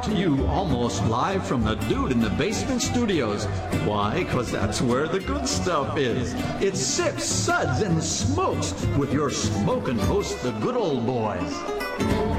brought to you almost live from the Dude in the Basement Studios. Why? Because that's where the good stuff is. It's Sips, Suds, and Smokes with your smoking host, the Good Old Boys.